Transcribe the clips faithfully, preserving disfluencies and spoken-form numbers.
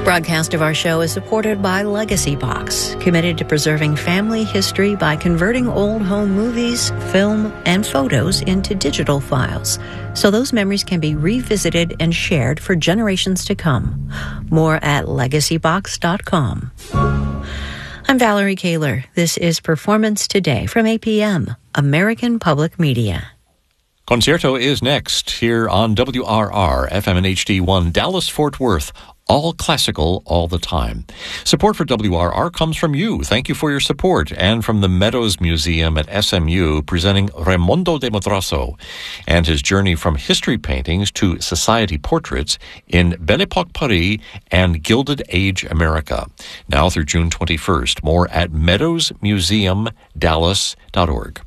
Broadcast of our show is supported by Legacy Box, committed to preserving family history by converting old home movies, film, and photos into digital files, so those memories can be revisited and shared for generations to come. More at legacy box dot com. I'm Valerie Kaler. This is Performance Today from A P M, American Public Media. Concierto is next here on W R R, F M and H D one, Dallas-Fort Worth. All classical, all the time. Support for W R R comes from you. Thank you for your support. And from the Meadows Museum at S M U, presenting Raimundo de Madrazo and his journey from history paintings to society portraits in Belle Époque Paris and Gilded Age America. Now through June twenty-first. More at meadows museum dallas dot org.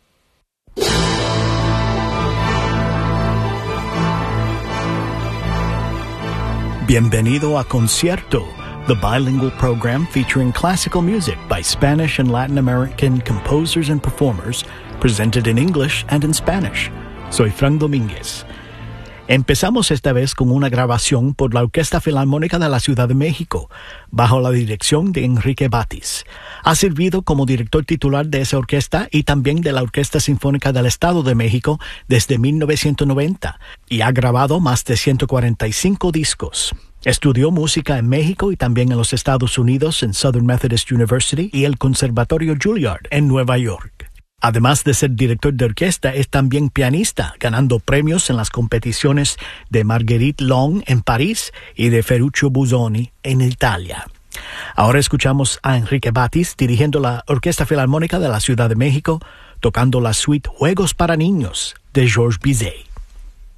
Bienvenido a Concierto, the bilingual program featuring classical music by Spanish and Latin American composers and performers, presented in English and in Spanish. Soy Frank Domínguez. Empezamos esta vez con una grabación por la Orquesta Filarmónica de la Ciudad de México, bajo la dirección de Enrique Batis. Ha servido como director titular de esa orquesta y también de la Orquesta Sinfónica del Estado de México desde mil novecientos noventa y ha grabado más de ciento cuarenta y cinco discos. Estudió música en México y también en los Estados Unidos en Southern Methodist University y el Conservatorio Juilliard en Nueva York. Además de ser director de orquesta, es también pianista, ganando premios en las competiciones de Marguerite Long en París y de Ferruccio Busoni en Italia. Ahora escuchamos a Enrique Batis dirigiendo la Orquesta Filarmónica de la Ciudad de México, tocando la suite Juegos para Niños de Georges Bizet.